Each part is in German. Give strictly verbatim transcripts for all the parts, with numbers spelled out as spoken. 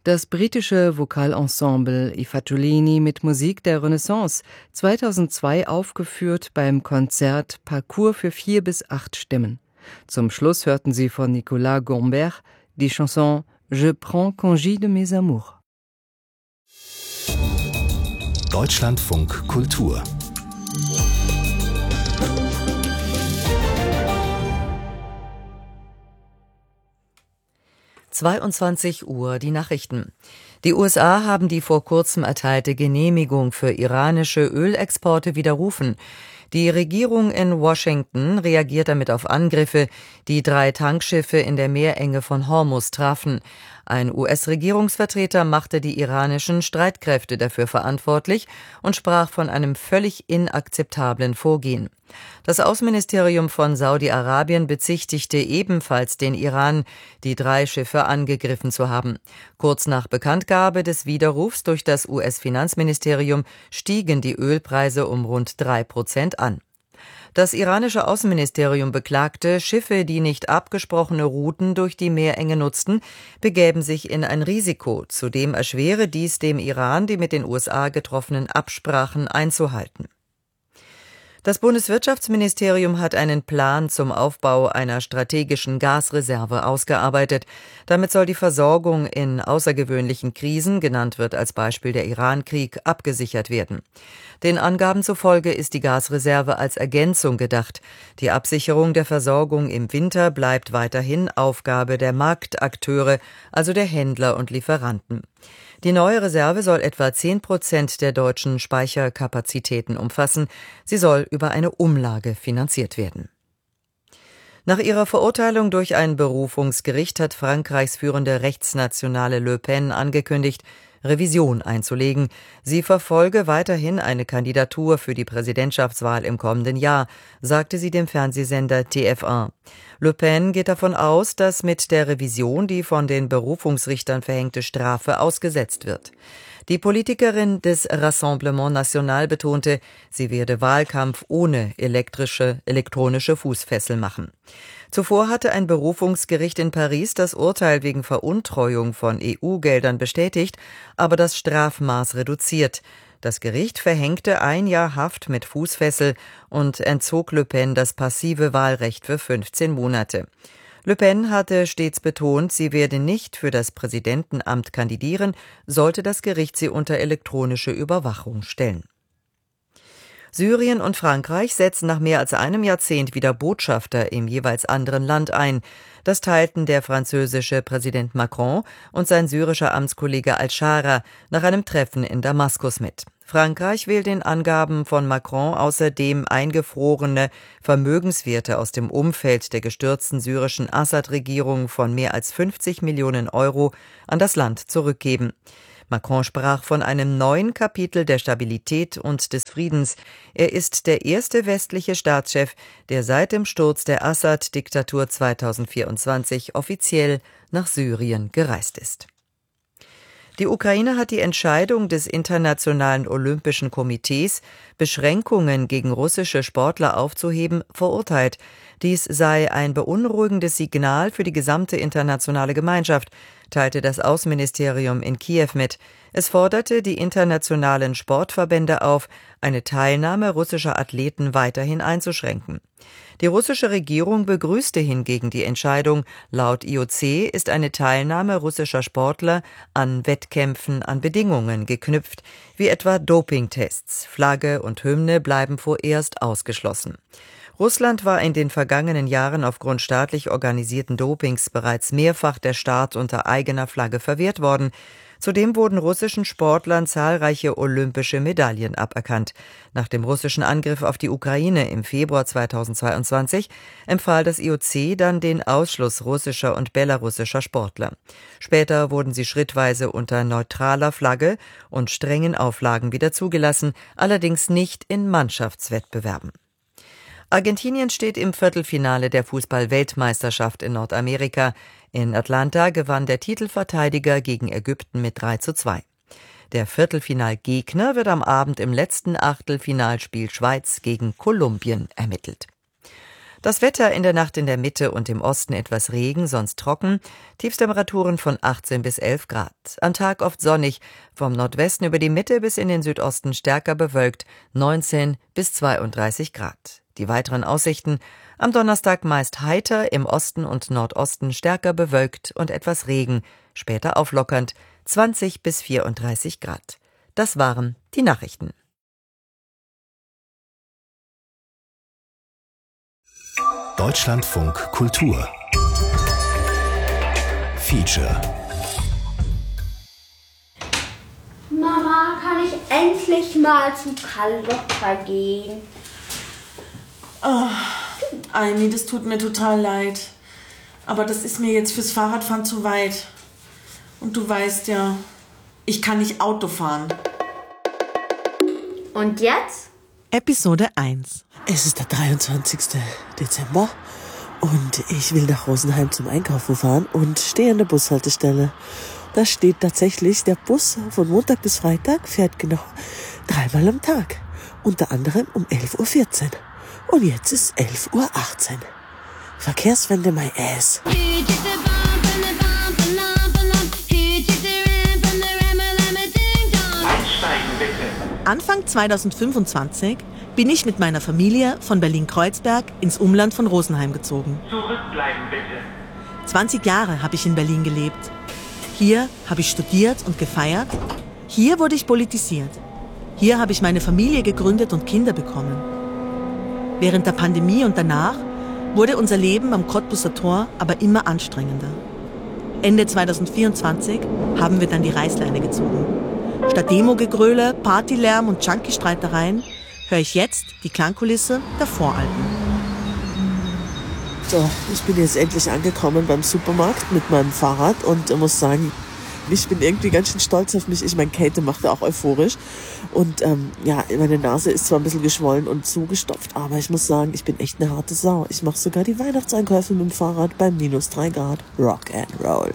Das britische Vokalensemble I Fagiolini mit Musik der Renaissance, zweitausendzwei aufgeführt beim Konzert Parcours für vier bis acht Stimmen. Zum Schluss hörten Sie von Nicolas Gombert die Chanson Je prends congé de mes amours. Deutschlandfunk Kultur. zweiundzwanzig Uhr die Nachrichten. Die U S A haben die vor kurzem erteilte Genehmigung für iranische Ölexporte widerrufen. Die Regierung in Washington reagiert damit auf Angriffe, die drei Tankschiffe in der Meerenge von Hormuz trafen. Ein U S-Regierungsvertreter machte die iranischen Streitkräfte dafür verantwortlich und sprach von einem völlig inakzeptablen Vorgehen. Das Außenministerium von Saudi-Arabien bezichtigte ebenfalls den Iran, die drei Schiffe angegriffen zu haben. Kurz nach Bekanntgabe des Widerrufs durch das U S-Finanzministerium stiegen die Ölpreise um rund drei Prozent an. Das iranische Außenministerium beklagte, Schiffe, die nicht abgesprochene Routen durch die Meerenge nutzten, begäben sich in ein Risiko. Zudem erschwere dies dem Iran, die mit den U S A getroffenen Absprachen einzuhalten. Das Bundeswirtschaftsministerium hat einen Plan zum Aufbau einer strategischen Gasreserve ausgearbeitet. Damit soll die Versorgung in außergewöhnlichen Krisen, genannt wird als Beispiel der Irankrieg, abgesichert werden. Den Angaben zufolge ist die Gasreserve als Ergänzung gedacht. Die Absicherung der Versorgung im Winter bleibt weiterhin Aufgabe der Marktakteure, also der Händler und Lieferanten. Die neue Reserve soll etwa zehn Prozent der deutschen Speicherkapazitäten umfassen. Sie soll über eine Umlage finanziert werden. Nach ihrer Verurteilung durch ein Berufungsgericht hat Frankreichs führende Rechtsnationale Le Pen angekündigt, Revision einzulegen. Sie verfolge weiterhin eine Kandidatur für die Präsidentschaftswahl im kommenden Jahr, sagte sie dem Fernsehsender T F eins. Le Pen geht davon aus, dass mit der Revision die von den Berufungsrichtern verhängte Strafe ausgesetzt wird. Die Politikerin des Rassemblement National betonte, sie werde Wahlkampf ohne elektrische, elektronische Fußfessel machen. Zuvor hatte ein Berufungsgericht in Paris das Urteil wegen Veruntreuung von E U-Geldern bestätigt, aber das Strafmaß reduziert. Das Gericht verhängte ein Jahr Haft mit Fußfessel und entzog Le Pen das passive Wahlrecht für fünfzehn Monate. Le Pen hatte stets betont, sie werde nicht für das Präsidentenamt kandidieren, sollte das Gericht sie unter elektronische Überwachung stellen. Syrien und Frankreich setzen nach mehr als einem Jahrzehnt wieder Botschafter im jeweils anderen Land ein. Das teilten der französische Präsident Macron und sein syrischer Amtskollege Al-Shara nach einem Treffen in Damaskus mit. Frankreich will den Angaben von Macron außerdem eingefrorene Vermögenswerte aus dem Umfeld der gestürzten syrischen Assad-Regierung von mehr als fünfzig Millionen Euro an das Land zurückgeben. Macron sprach von einem neuen Kapitel der Stabilität und des Friedens. Er ist der erste westliche Staatschef, der seit dem Sturz der Assad-Diktatur zweitausendvierundzwanzig offiziell nach Syrien gereist ist. Die Ukraine hat die Entscheidung des Internationalen Olympischen Komitees, Beschränkungen gegen russische Sportler aufzuheben, verurteilt. Dies sei ein beunruhigendes Signal für die gesamte internationale Gemeinschaft, teilte das Außenministerium in Kiew mit. Es forderte die internationalen Sportverbände auf, eine Teilnahme russischer Athleten weiterhin einzuschränken. Die russische Regierung begrüßte hingegen die Entscheidung. Laut I O C ist eine Teilnahme russischer Sportler an Wettkämpfen an Bedingungen geknüpft, wie etwa Dopingtests. Flagge und Hymne bleiben vorerst ausgeschlossen. Russland war in den vergangenen Jahren aufgrund staatlich organisierten Dopings bereits mehrfach der Start unter eigener Flagge verwehrt worden. Zudem wurden russischen Sportlern zahlreiche olympische Medaillen aberkannt. Nach dem russischen Angriff auf die Ukraine im Februar zweitausendzweiundzwanzig empfahl das I O C dann den Ausschluss russischer und belarussischer Sportler. Später wurden sie schrittweise unter neutraler Flagge und strengen Auflagen wieder zugelassen, allerdings nicht in Mannschaftswettbewerben. Argentinien steht im Viertelfinale der Fußball-Weltmeisterschaft in Nordamerika. In Atlanta gewann der Titelverteidiger gegen Ägypten mit drei zu zwei. Der Viertelfinalgegner wird am Abend im letzten Achtelfinalspiel Schweiz gegen Kolumbien ermittelt. Das Wetter in der Nacht in der Mitte und im Osten etwas Regen, sonst trocken. Tiefstemperaturen von achtzehn bis elf Grad. Am Tag oft sonnig, vom Nordwesten über die Mitte bis in den Südosten stärker bewölkt, neunzehn bis zweiunddreißig Grad. Die weiteren Aussichten: am Donnerstag meist heiter, im Osten und Nordosten stärker bewölkt und etwas Regen, später auflockernd, zwanzig bis vierunddreißig Grad. Das waren die Nachrichten. Deutschlandfunk Kultur Feature. Mama, kann ich endlich mal zu Carlotta gehen? Oh, Aimi, das tut mir total leid. Aber das ist mir jetzt fürs Fahrradfahren zu weit. Und du weißt ja, ich kann nicht Auto fahren. Und jetzt? Episode eins. Es ist der dreiundzwanzigster Dezember und ich will nach Rosenheim zum Einkaufen fahren und stehe an der Bushaltestelle. Da steht tatsächlich, der Bus von Montag bis Freitag fährt genau dreimal am Tag. Unter anderem um elf Uhr vierzehn. Und jetzt ist elf Uhr achtzehn. Verkehrswende my ass. Anfang zweitausendfünfundzwanzig bin ich mit meiner Familie von Berlin-Kreuzberg ins Umland von Rosenheim gezogen. Zurückbleiben bitte. zwanzig Jahre habe ich in Berlin gelebt. Hier habe ich studiert und gefeiert. Hier wurde ich politisiert. Hier habe ich meine Familie gegründet und Kinder bekommen. Während der Pandemie und danach wurde unser Leben am Cottbuser Tor aber immer anstrengender. Ende zweitausendvierundzwanzig haben wir dann die Reißleine gezogen. Statt Demo-Gegröle, Partylärm und Junkie-Streitereien höre ich jetzt die Klangkulisse der Voralpen. So, ich bin jetzt endlich angekommen beim Supermarkt mit meinem Fahrrad und ich muss sagen, ich bin irgendwie ganz schön stolz auf mich. Ich meine, Käthe macht auch euphorisch. Und ähm, ja, meine Nase ist zwar ein bisschen geschwollen und zugestopft, aber ich muss sagen, ich bin echt eine harte Sau. Ich mache sogar die Weihnachtseinkäufe mit dem Fahrrad bei minus drei Grad. Rock and Roll.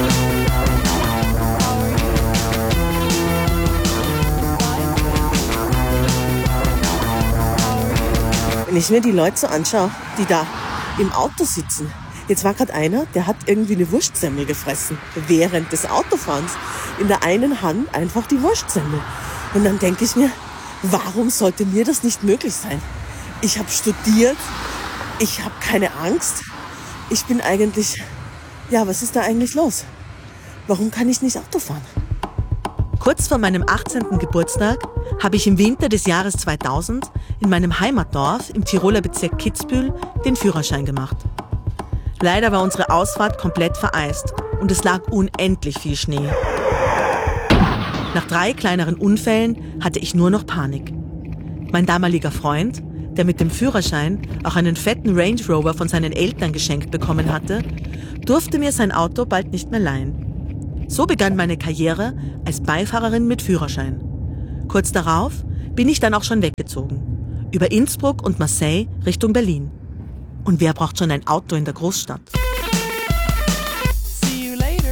Wenn ich mir die Leute so anschaue, die da im Auto sitzen. Jetzt war gerade einer, der hat irgendwie eine Wurstsemmel gefressen während des Autofahrens. In der einen Hand einfach die Wurstsemmel. Und dann denke ich mir, warum sollte mir das nicht möglich sein? Ich habe studiert, ich habe keine Angst. Ich bin eigentlich, ja, was ist da eigentlich los? Warum kann ich nicht Auto fahren? Kurz vor meinem achtzehnten Geburtstag habe ich im Winter des Jahres zweitausend in meinem Heimatdorf im Tiroler Bezirk Kitzbühel den Führerschein gemacht. Leider war unsere Ausfahrt komplett vereist und es lag unendlich viel Schnee. Nach drei kleineren Unfällen hatte ich nur noch Panik. Mein damaliger Freund, der mit dem Führerschein auch einen fetten Range Rover von seinen Eltern geschenkt bekommen hatte, durfte mir sein Auto bald nicht mehr leihen. So begann meine Karriere als Beifahrerin mit Führerschein. Kurz darauf bin ich dann auch schon weggezogen. Über Innsbruck und Marseille Richtung Berlin. Und wer braucht schon ein Auto in der Großstadt? See you later.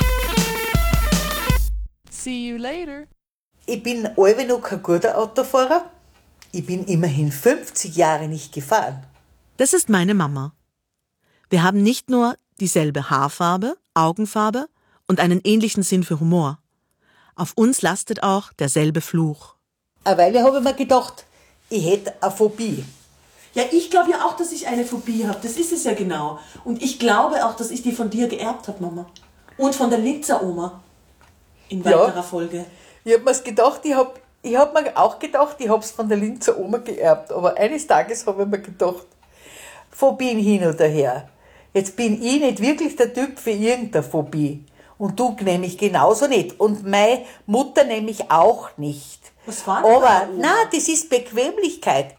See you later. Ich bin allweil noch kein guter Autofahrer. Ich bin immerhin fünfzig Jahre nicht gefahren. Das ist meine Mama. Wir haben nicht nur dieselbe Haarfarbe, Augenfarbe und einen ähnlichen Sinn für Humor. Auf uns lastet auch derselbe Fluch. Eine Weile habe ich mir gedacht, ich hätte eine Phobie. Ja, ich glaube ja auch, dass ich eine Phobie habe. Das ist es ja genau. Und ich glaube auch, dass ich die von dir geerbt habe, Mama. Und von der Linzer Oma. In weiterer ja. Folge. Ich habe mir's gedacht, ich habe ich hab mir auch gedacht, ich habe es von der Linzer Oma geerbt. Aber eines Tages habe ich mir gedacht, Phobien hin oder her. Jetzt bin ich nicht wirklich der Typ für irgendeine Phobie. Und du nämlich genauso nicht. Und meine Mutter nämlich auch nicht. Was war denn Aber nein, das ist Bequemlichkeit.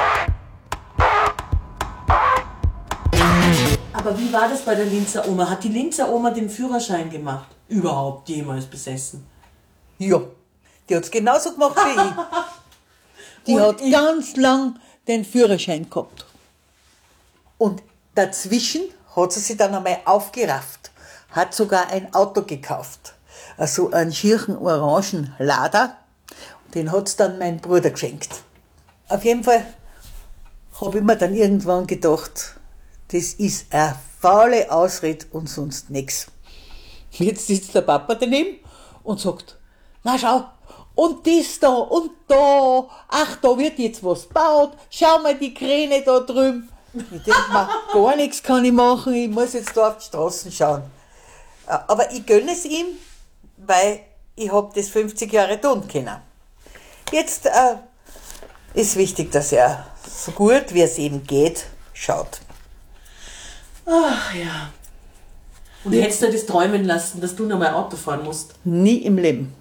Aber wie war das bei der Linzer Oma? Hat die Linzer Oma den Führerschein gemacht? Überhaupt jemals besessen? Ja, die hat es genauso gemacht wie ich. Die Und hat ich ganz lang den Führerschein gehabt. Und dazwischen hat sie sich dann einmal aufgerafft. Hat sogar ein Auto gekauft. Also einen schierchen orangen Lada. Den hat es dann mein Bruder geschenkt. Auf jeden Fall habe ich mir dann irgendwann gedacht, das ist eine faule Ausrede und sonst nichts. Jetzt sitzt der Papa daneben und sagt, na schau, und das da und da, ach, da wird jetzt was gebaut, schau mal die Kräne da drüben. Ich denke mir, gar nichts kann ich machen, ich muss jetzt da auf die Straßen schauen. Aber ich gönne es ihm, weil ich habe das fünfzig Jahre tun können. Jetzt äh, ist wichtig, dass er so gut, wie es eben geht, schaut. Ach ja. Und ja. Hättest du das träumen lassen, dass du noch mal Auto fahren musst? Nie im Leben.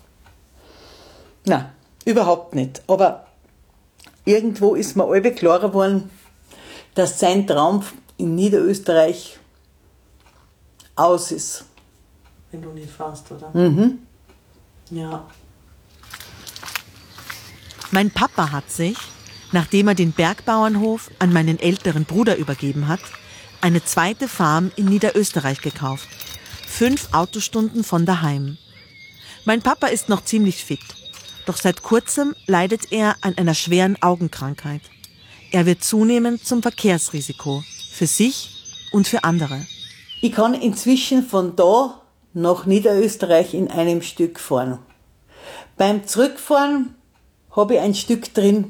Nein, überhaupt nicht. Aber irgendwo ist mir alle klar geworden, dass sein Traum in Niederösterreich aus ist. Wenn du nicht fährst, oder? Mhm. Ja. Mein Papa hat sich, nachdem er den Bergbauernhof an meinen älteren Bruder übergeben hat, eine zweite Farm in Niederösterreich gekauft. Fünf Autostunden von daheim. Mein Papa ist noch ziemlich fit. Doch seit kurzem leidet er an einer schweren Augenkrankheit. Er wird zunehmend zum Verkehrsrisiko. Für sich und für andere. Ich kann inzwischen von da nach Niederösterreich in einem Stück fahren. Beim Zurückfahren habe ich ein Stück drin,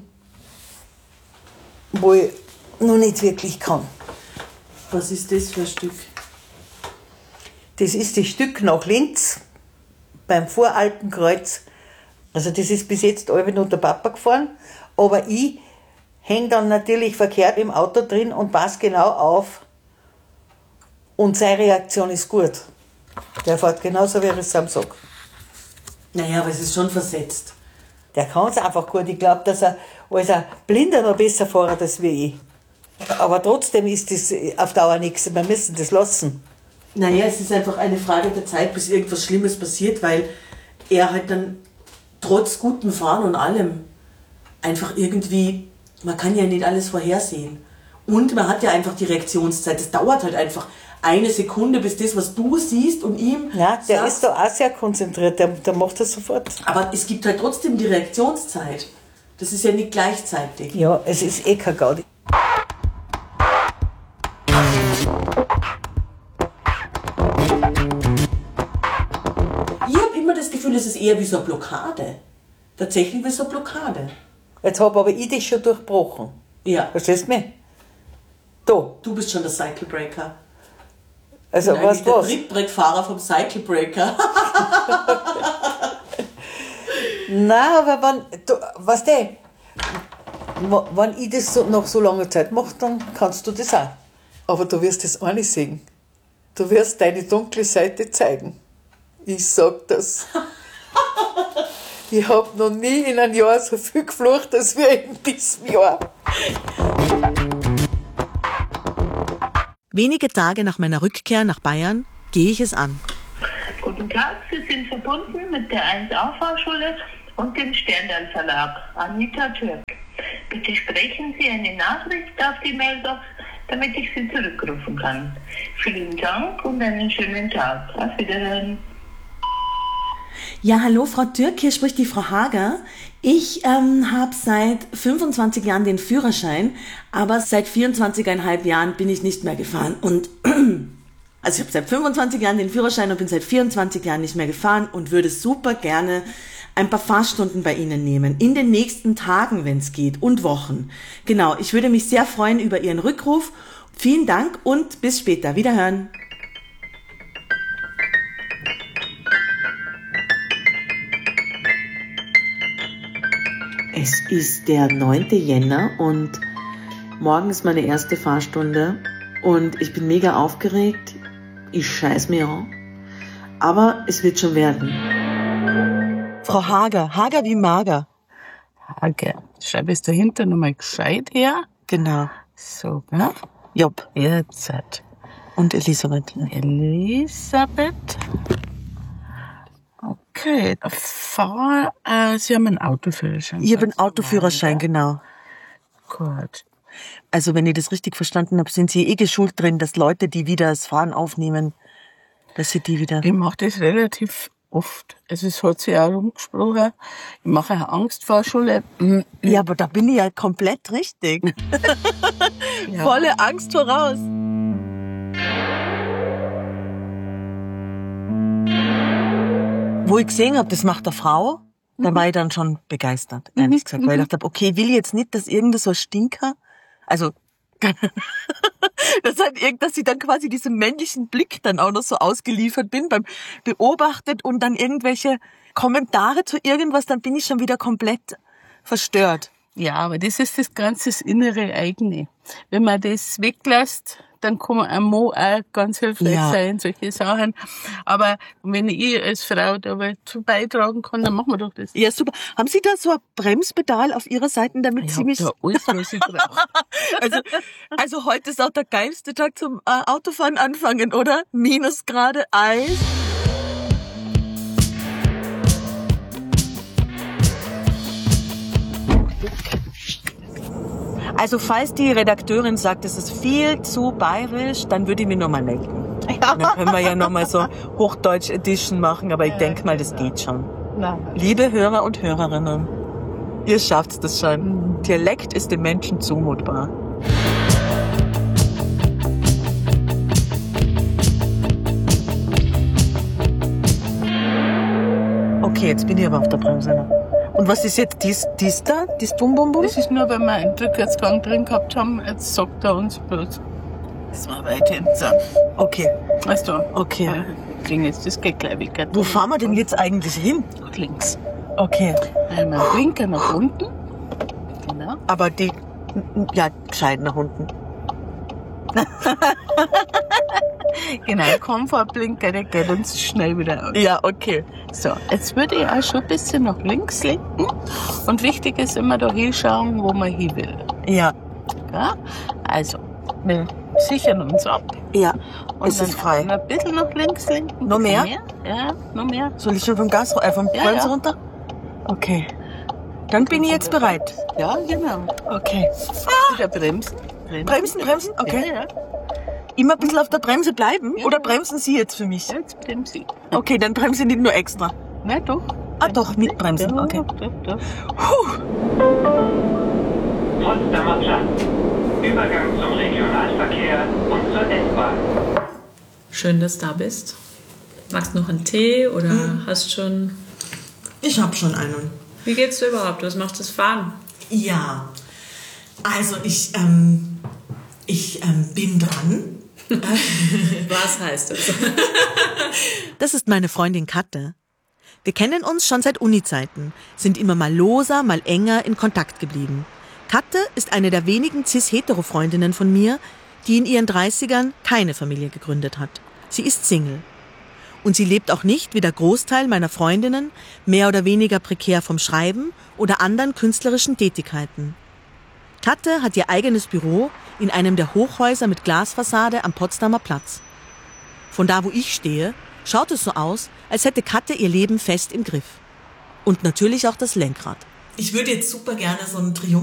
wo ich noch nicht wirklich kann. Was ist das für ein Stück? Das ist das Stück nach Linz, beim Voralpenkreuz. Also das ist bis jetzt alle nur der Papa gefahren, aber ich hänge dann natürlich verkehrt im Auto drin und passe genau auf. Und seine Reaktion ist gut. Der fährt genauso, wie ich es ihm sage. Naja, aber es ist schon versetzt. Der kann es einfach gut. Ich glaube, dass er als ein Blinder noch besser fährt als wie ich. Aber trotzdem ist das auf Dauer nichts. Wir müssen das lassen. Naja, es ist einfach eine Frage der Zeit, bis irgendwas Schlimmes passiert, weil er halt dann trotz gutem Fahren und allem einfach irgendwie, man kann ja nicht alles vorhersehen. Und man hat ja einfach die Reaktionszeit. Es dauert halt einfach eine Sekunde, bis das, was du siehst und ihm Ja, der sagst, ist da auch sehr konzentriert, der, der macht das sofort. Aber es gibt halt trotzdem die Reaktionszeit. Das ist ja nicht gleichzeitig. Ja, es ist eh kein Gaudi. Ich habe immer das Gefühl, es ist eher wie so eine Blockade. Tatsächlich wie so eine Blockade. Jetzt habe aber ich das schon durchbrochen. Ja. Verstehst du mich? Da. Du bist schon der Cycle Breaker. Also ich bin was der was? Trittbrettfahrer vom Cycle Breaker. Nein, aber wenn, du, weißt du, wenn ich das so, nach so langer Zeit mache, dann kannst du das auch. Aber du wirst das auch nicht sehen. Du wirst deine dunkle Seite zeigen. Ich sag das. Ich habe noch nie in einem Jahr so viel geflucht, als wir in diesem Jahr. Wenige Tage nach meiner Rückkehr nach Bayern gehe ich es an. Guten Tag, Sie sind verbunden mit der eins A Fahrschule und dem Sternlein Verlag. Anita Türk. Bitte sprechen Sie eine Nachricht auf die Mailbox, damit ich Sie zurückrufen kann. Vielen Dank und einen schönen Tag. Auf Wiederhören. Ja, hallo Frau Türk, hier spricht die Frau Hager. Ich ähm, habe seit fünfundzwanzig Jahren den Führerschein, aber seit vierundzwanzig Komma fünf Jahren bin ich nicht mehr gefahren. Und also ich habe seit fünfundzwanzig Jahren den Führerschein und bin seit vierundzwanzig Jahren nicht mehr gefahren und würde super gerne ein paar Fahrstunden bei Ihnen nehmen. In den nächsten Tagen, wenn es geht, und Wochen. Genau, ich würde mich sehr freuen über Ihren Rückruf. Vielen Dank und bis später. Wiederhören. Es ist der neunte Jänner und morgen ist meine erste Fahrstunde und ich bin mega aufgeregt. Ich scheiß mir an. Aber es wird schon werden. Frau Hager, Hager wie mager. Hager. Schreib es dahinter nochmal gescheit her. Genau. So, gell? Job. Jetzt. Und Elisabeth. Elisabeth. Okay, Fahr, äh, Sie haben einen Autoführerschein. Ich habe einen Autoführerschein, genau. Gut. Also wenn ich das richtig verstanden habe, sind Sie eh geschult drin, dass Leute, die wieder das Fahren aufnehmen, dass sie die wieder... Ich mache das relativ Oft. Also es hat sich auch rumgesprochen. Ich mache eine Angstfahrschule. Ja, aber da bin ich ja komplett richtig. Ja. Volle Angst voraus. Wo ich gesehen habe, das macht eine Frau, da war ich dann schon begeistert, ehrlich gesagt. Weil ich dachte, okay, will ich jetzt nicht, dass irgendein so ein Stinker, also das halt irgend, dass ich dann quasi diesem männlichen Blick dann auch noch so ausgeliefert bin beim Beobachtet und dann irgendwelche Kommentare zu irgendwas, dann bin ich schon wieder komplett verstört. Ja, aber das ist das ganze das innere eigene. Wenn man das weglässt, dann kann man einem Mann auch ganz hilfreich ja. sein, solche Sachen. Aber wenn ich als Frau da dazu beitragen kann, dann machen wir doch das. Ja, super. Haben Sie da so ein Bremspedal auf Ihrer Seite, damit ich Sie mich... da alles, was ich brauche. also, also heute ist auch der geilste Tag zum äh, Autofahren anfangen, oder? Minusgrade Eis. Also falls die Redakteurin sagt, es ist viel zu bayerisch, dann würde ich mich nochmal melden. Ja. Dann können wir ja nochmal so Hochdeutsch Edition machen, aber ich ja, denke mal, das geht schon. Nein. Liebe Hörer und Hörerinnen, ihr schafft das schon. Mhm. Dialekt ist den Menschen zumutbar. Okay, jetzt bin ich aber auf der Bremse. Und was ist jetzt dies, dies da, dies Bum-Bum-Bum? Das ist nur, wenn wir einen Rückwärtsgang drin gehabt haben. Jetzt sagt er uns bloß, das war weit hinten. Okay. Weißt du? Okay. Kriegen jetzt, das geht gleich weg. Wo fahren wir denn jetzt eigentlich hin? Nach links. Okay. Einmal Blinker nach unten. Genau. Aber die, ja, gescheit nach unten. Genau, Komfortblinker, der geht uns schnell wieder aus. Ja, okay. So, jetzt würde ich auch schon ein bisschen nach links lenken. Und wichtig ist immer da hinschauen, wo man hin will. Ja. Ja? Also, wir sichern uns ab. Ja, und es ist frei. Ein bisschen nach links lenken. Noch mehr? mehr? Ja, noch mehr. Soll ich schon vom Gas, äh, vom ja, Bremse ja. runter? Okay. Dann bin ich jetzt bereit. Ja, genau. Okay. Ah. Wieder bremsen. Bremsen, bremsen, bremsen? Okay. Ja, ja. Immer ein bisschen auf der Bremse bleiben? Ja. Oder bremsen Sie jetzt für mich? Ja, jetzt bremse ich. Okay, dann bremse ich nicht nur extra. Na doch. Ah doch, mit bremsen, ja, okay. Doch, doch. Puh. Potsdamer Platz. Übergang zum Regionalverkehr und zur S-Bahn. Schön, dass du da bist. Magst du noch einen Tee oder hm. hast schon... Ich hab schon einen. Wie geht's dir überhaupt? Was macht das Fahren? Ja, also ich, ähm, ich ähm, bin dran. Was heißt das? Das ist meine Freundin Katte. Wir kennen uns schon seit Uni-Zeiten, sind immer mal loser, mal enger in Kontakt geblieben. Katte ist eine der wenigen cis-hetero-Freundinnen von mir, die in ihren dreißigern keine Familie gegründet hat. Sie ist Single. Und sie lebt auch nicht, wie der Großteil meiner Freundinnen, mehr oder weniger prekär vom Schreiben oder anderen künstlerischen Tätigkeiten. Katte hat ihr eigenes Büro in einem der Hochhäuser mit Glasfassade am Potsdamer Platz. Von da, wo ich stehe, schaut es so aus, als hätte Katte ihr Leben fest im Griff. Und natürlich auch das Lenkrad. Ich würde jetzt super gerne so einen Triumph